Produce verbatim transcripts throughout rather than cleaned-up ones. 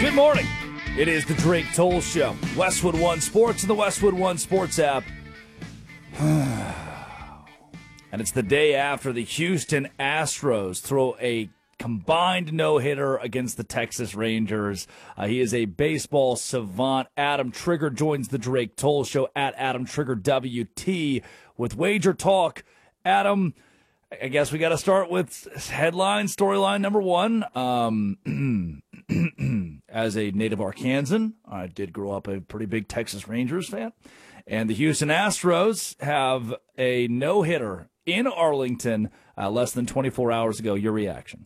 Good morning. It is the Drake Toll Show. Westwood One Sports and the Westwood One Sports app. And it's the day after the Houston Astros throw a combined no-hitter against the Texas Rangers. Uh, he is a baseball savant. Adam Trigger joins the Drake Toll Show at Adam Trigger W T with Wager Talk. Adam, I guess we got to start with headline, storyline number one. Um, as a native Arkansan, I did grow up a pretty big Texas Rangers fan. And the Houston Astros have a no-hitter in Arlington uh, less than twenty-four hours ago. Your reaction?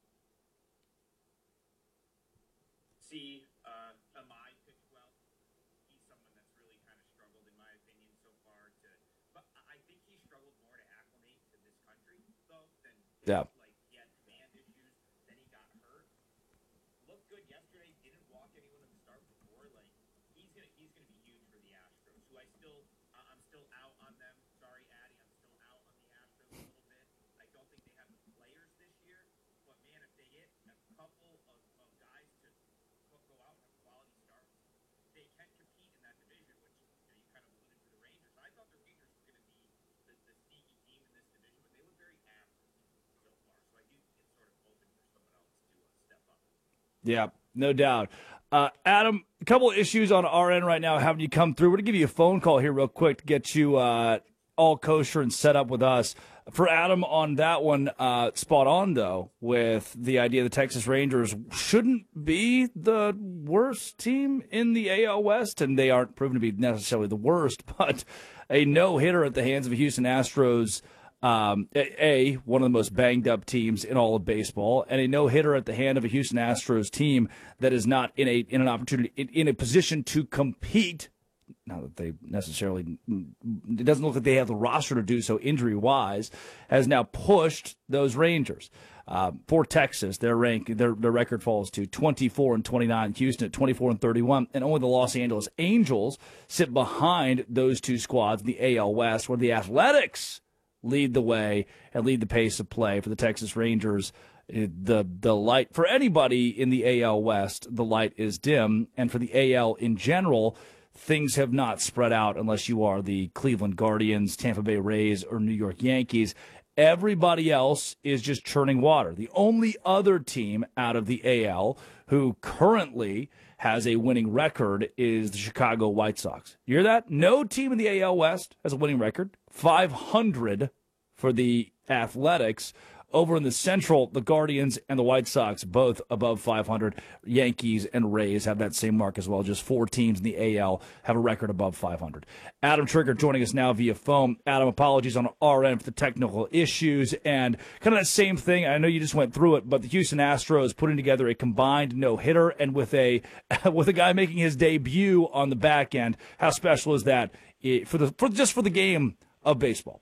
See, uh, Amai pitched well. He's someone that's really kind of struggled, in my opinion, so far. To, but I think he struggled more to acclimate to this country, though, than Yeah. like he had band issues. Then he got hurt. Looked good yesterday. Didn't walk anyone at the start before. Like he's gonna, he's gonna be huge for the Astros. Who I still, uh, I'm still out on them. Sorry, Addy, I'm still out on the Astros a little bit. I don't think they have the players this year. But man, if they get a couple of, of guys to go go out and have quality starts, they can compete in that division, which you, know, you kind of alluded to the Rangers. I thought the Rangers were going to be the, the sneaky team in this division, but they look very average so far. So I do think it's sort of open for someone else to uh, step up. Yeah, no doubt. Uh, Adam, a couple of issues on our end right now having you come through. We're going to give you a phone call here real quick to get you uh, all kosher and set up with us. For Adam on that one, uh, spot on, though, with the idea the Texas Rangers shouldn't be the worst team in the A L West, and they aren't proven to be necessarily the worst, but a no-hitter at the hands of Houston Astros, um, A, one of the most banged-up teams in all of baseball, and a no-hitter at the hand of a Houston Astros team that is not in a in an opportunity, in, in a position to compete. Not that they necessarily, it doesn't look like they have the roster to do so injury-wise, has now pushed those Rangers. Uh, for Texas, their rank, their their record falls to twenty-four and twenty-nine. Houston at twenty-four and thirty-one, and only the Los Angeles Angels sit behind those two squads in the A L West, where the Athletics lead the way and lead the pace of play. For the Texas Rangers, the the light for anybody in the A L West, the light is dim, and for the A L in general, things have not spread out unless you are the Cleveland Guardians, Tampa Bay Rays, or New York Yankees. Everybody else is just churning water. The only other team out of the A L who currently has a winning record is the Chicago White Sox. You hear that? No team in the A L West has a winning record. five hundred for the Athletics. Over in the Central, the Guardians and the White Sox, both above five hundred. Yankees and Rays have that same mark as well. Just four teams in the A L have a record above five hundred. Adam Trigger joining us now via phone. Adam, apologies on our end for the technical issues. And kind of that same thing, I know you just went through it, but the Houston Astros putting together a combined no-hitter, and with a with a guy making his debut on the back end. How special is that for the for just for the game of baseball?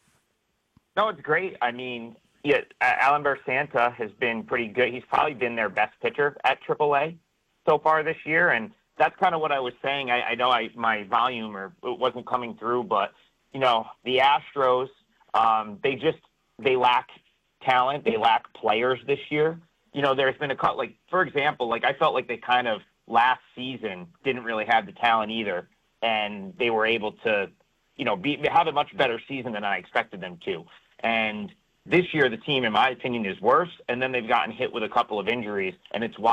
No, it's great. I mean, yeah, Alan Santa has been pretty good. He's probably been their best pitcher at triple A so far this year, and that's kind of what I was saying. I, I know I, my volume or it wasn't coming through, but you know, the Astros, um, they just they lack talent. They lack players this year. You know, there's been a cut. Like for example, like I felt like they kind of last season didn't really have the talent either, and they were able to, you know, be have a much better season than I expected them to, and this year, the team, in my opinion, is worse, and then they've gotten hit with a couple of injuries, and it's why